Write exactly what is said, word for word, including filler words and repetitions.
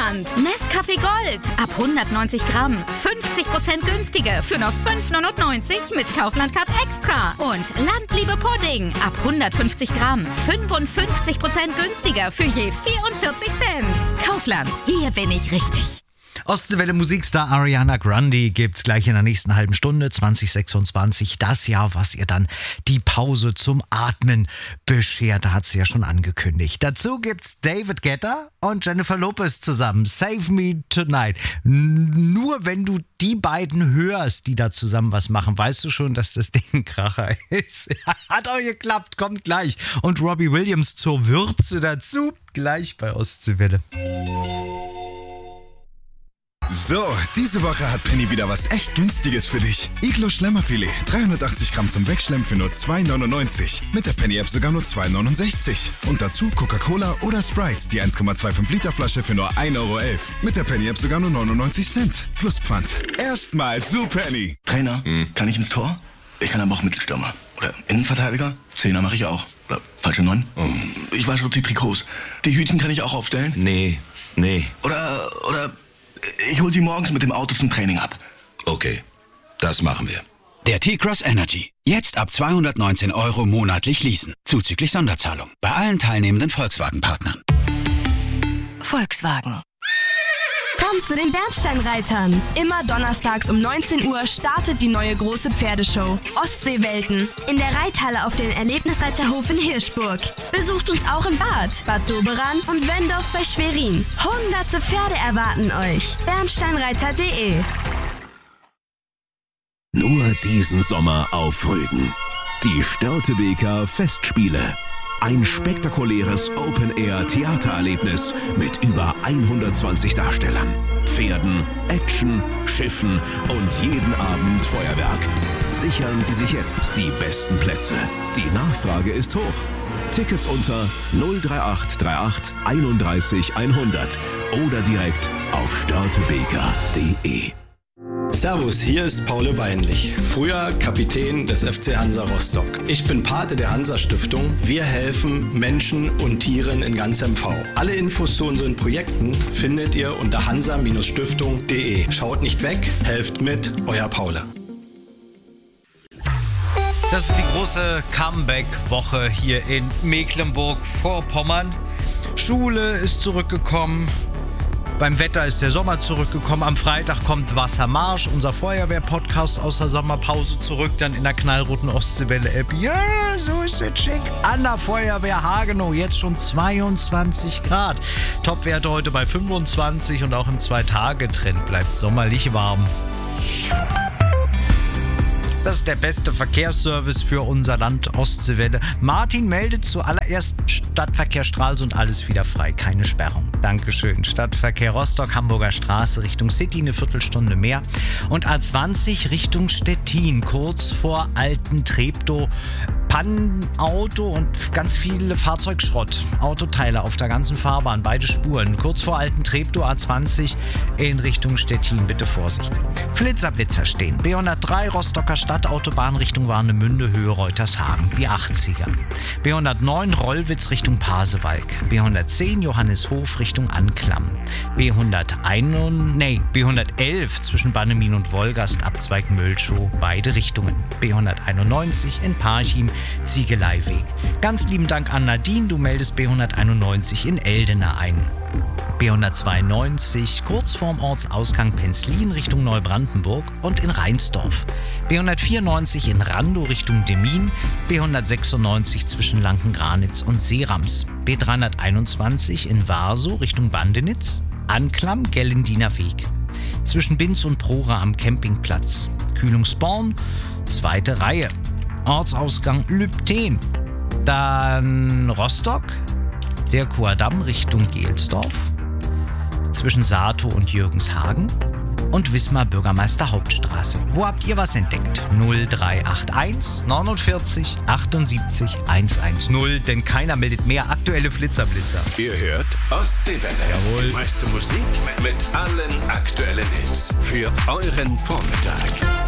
Kaufland. Nescafé Gold ab hundertneunzig Gramm. fünfzig Prozent günstiger für nur fünf neunundneunzig mit Kaufland Card Extra. Und Landliebe Pudding ab hundertfünfzig Gramm. fünfundfünfzig Prozent günstiger für je vierundvierzig Cent. Kaufland, hier bin ich richtig. Ostseewelle Musikstar Ariana Grande gibt's gleich in der nächsten halben Stunde, zwanzig sechsundzwanzig, das Jahr, was ihr dann die Pause zum Atmen beschert, hat sie ja schon angekündigt. Dazu gibt's David Guetta und Jennifer Lopez zusammen, Save Me Tonight. Nur wenn du die beiden hörst, die da zusammen was machen, weißt du schon, dass das Ding ein Kracher ist. Hat auch geklappt, kommt gleich. Und Robbie Williams zur Würze dazu, gleich bei Ostseewelle. So, diese Woche hat Penny wieder was echt Günstiges für dich. Iglo Schlemmerfilet, dreihundertachtzig Gramm zum Wegschlemmen für nur zwei neunundneunzig. Mit der Penny-App sogar nur zwei neunundsechzig. Und dazu Coca-Cola oder Sprite, die eins Komma fünfundzwanzig Liter Flasche für nur ein Euro elf. Mit der Penny-App sogar nur neunundneunzig Cent. Plus Pfand. Erstmal zu Penny. Trainer, hm. kann ich ins Tor? Ich kann aber auch Mittelstürmer. Oder Innenverteidiger? Zehner mache ich auch. Oder falsche Neun? Oh. Ich wasche auch die Trikots. Die Hütchen kann ich auch aufstellen? Nee, nee. Oder, oder... Ich hol sie morgens mit dem Auto zum Training ab. Okay, das machen wir. Der T-Cross Energy. Jetzt ab zweihundertneunzehn Euro monatlich leasen. Zuzüglich Sonderzahlung. Bei allen teilnehmenden Volkswagen-Partnern. Volkswagen. Kommt zu den Bernsteinreitern. Immer donnerstags um neunzehn Uhr startet die neue große Pferdeshow Ostseewelten in der Reithalle auf dem Erlebnisreiterhof in Hirschburg. Besucht uns auch in Bad, Bad Doberan und Wendorf bei Schwerin. Hunderte Pferde erwarten euch. bernsteinreiter punkt de. Nur diesen Sommer auf Rügen. Die Störtebeker Festspiele. Ein spektakuläres Open-Air-Theatererlebnis mit über hundertzwanzig Darstellern, Pferden, Action, Schiffen und jeden Abend Feuerwerk. Sichern Sie sich jetzt die besten Plätze. Die Nachfrage ist hoch. Tickets unter null drei acht drei acht einunddreißig hundert oder direkt auf störtebeker punkt de. Servus, hier ist Paul Weinlich, früher Kapitän des F C Hansa Rostock. Ich bin Pate der Hansa-Stiftung. Wir helfen Menschen und Tieren in ganz M V. Alle Infos zu unseren Projekten findet ihr unter hansa Stiftung punkt de. Schaut nicht weg, helft mit, euer Paul. Das ist die große Comeback-Woche hier in Mecklenburg-Vorpommern. Schule ist zurückgekommen. Beim Wetter ist der Sommer zurückgekommen. Am Freitag kommt Wassermarsch, unser Feuerwehr-Podcast aus der Sommerpause zurück, dann in der knallroten Ostseewelle-App. Ja, so ist es schick. An der Feuerwehr Hagenow, jetzt schon zweiundzwanzig Grad. Topwerte heute bei fünfundzwanzig und auch im Zwei-Tage-Trend bleibt sommerlich warm. Das ist der beste Verkehrsservice für unser Land Ostseewelle. Martin meldet zuallererst Stadtverkehr Stralsund, alles wieder frei, keine Sperrung. Dankeschön. Stadtverkehr Rostock, Hamburger Straße Richtung City, eine Viertelstunde mehr. Und A zwanzig Richtung Stettin, kurz vor Alten-Treptow. Pannenauto und ganz viele Fahrzeugschrott. Autoteile auf der ganzen Fahrbahn, beide Spuren. Kurz vor Alten-Treptow, A zwanzig in Richtung Stettin, bitte Vorsicht. Flitzerblitzer stehen. B hundertdrei Rostocker Stadtautobahn Richtung Warnemünde, Höhe Reutershagen, die achtziger. B hundertneun Rollwitz Richtung Pasewalk. B hundertzehn Johannishof Richtung Anklam. B hunderteins, nee, B hundertelf zwischen Bannemin und Wolgast, Abzweig Mölschow, beide Richtungen. B hunderteinundneunzig in Parchim, Ziegeleiweg. Ganz lieben Dank an Nadine, du meldest B hunderteinundneunzig in Eldena ein. B hundertzweiundneunzig kurz vorm Ortsausgang Penzlin Richtung Neubrandenburg und in Reinsdorf. B hundertvierundneunzig in Randow Richtung Demmin. B hundertsechsundneunzig zwischen Lankengranitz und Seerams. B dreihunderteinundzwanzig in Warsow Richtung Bandenitz. Anklam Gellendiner Weg. Zwischen Binz und Prora am Campingplatz. Kühlungsborn, zweite Reihe. Ortsausgang Lübten. Dann Rostock, der Kuadamm Richtung Gelsdorf, zwischen Sato und Jürgenshagen und Wismar Bürgermeister Hauptstraße. Wo habt ihr was entdeckt? null drei acht eins neunundvierzig achtundsiebzig hundertzehn, denn keiner meldet mehr aktuelle Flitzerblitzer. Ihr hört Ostseewelle. Jawohl. Die meiste Musik mit allen aktuellen Hits für euren Vormittag.